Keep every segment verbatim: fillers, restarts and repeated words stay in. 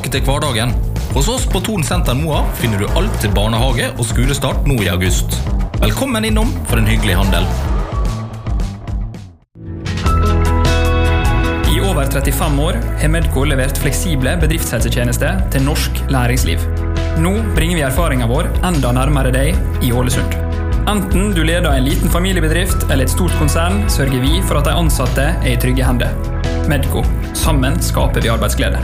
tilbake til hverdagen. Hos oss på Thon Senter Moa finner du alt til barnehage og skolestart nå i august. Velkommen innom for en hyggelig handel. I over trettifem år har Medco levert fleksible bedriftshelsetjenester til norsk næringsliv. Nå bringer vi erfaringen vår enda nærmere deg i Ålesund. Enten du leder en liten familiebedrift eller et stort konsern, sørger vi for at de ansatte er i trygge hender. Medco. Sammen skaper vi arbeidsglede.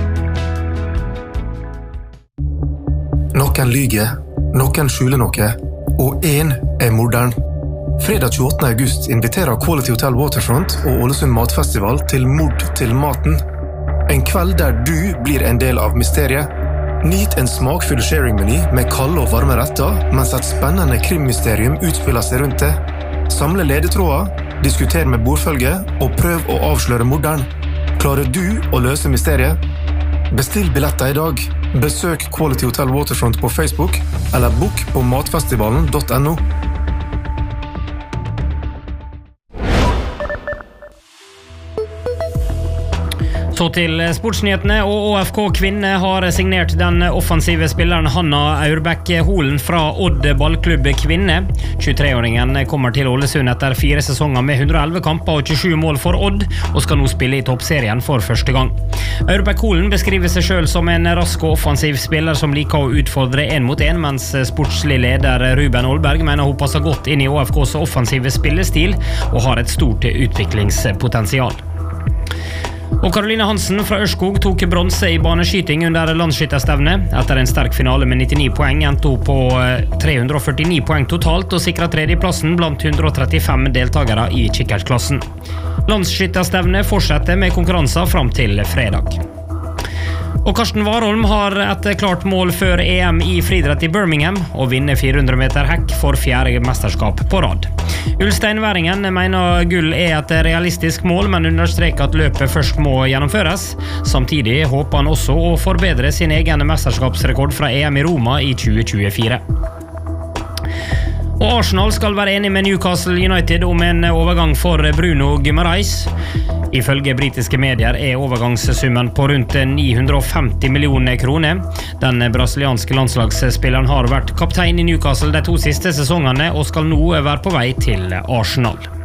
Noen lyger, noen skjuler noe, og en er morderen. Fredag tjueåttende august inviterer Quality Hotel Waterfront og Ålesund Matfestival til Mord til maten. En kveld der du blir en del av mysteriet. Nyt en smakfull sharing-meny med kalde og varme retter, mens et spennende krimmysterium utspiller seg rundt det. Samle ledetråder, diskuter med bordfølge og prøv å avsløre morderen. Klarer du å løse mysteriet? Bestill billetter i dag. Besøk Quality Hotel Waterfront på Facebook eller book på matfestivalen punktum no. Så til sportsnyhetene, og Å F K Kvinne har signert den offensive spilleren Hanna Aurbæk Holen fra Odd Ballklubb Kvinne. tjuetre-åringen kommer til Ålesund etter fire sesonger med hundre og elleve kamper og tjuesju mål for Odd, og skal nå spille i toppserien for første gang. Aurbæk Holen beskriver seg selv som en rask og offensiv spiller som liker å utfordre en mot en, mens sportslig leder Ruben Olberg mener hun passer godt inn i Å F K's offensive spillestil og har et stort utviklingspotensial. Og Karoline Hansen fra Ørskog tok bronse i baneskyting under landsskytterstevne. Etter en sterk finale med nittini poeng endte hun på tre hundre og førtini poeng totalt og sikret tredjeplassen blant hundre og trettifem deltakere i kikkertklassen. Landsskytterstevne fortsetter med konkurranser fram til fredag. Og Karsten Warholm har et klart mål før E M i friidrett i Birmingham og vinner fire hundre meter hekk for fjerde mesterskap på rad. Ulsteinværingen mener gull er et realistisk mål, men understreker at løpet først må gjennomføres. Samtidig håper han også å forbedre sin egen mesterskapsrekord fra E M i Roma i tjue tjuefire. Og Arsenal skal være enig med Newcastle United om en overgang for Bruno Guimaraes. Ifølge britiske medier er overgangssummen på rundt ni hundre og femti millioner kroner. Den brasilianske landslagsspilleren har vært kaptein i Newcastle de to siste sesongene og skal nå være på vei til Arsenal.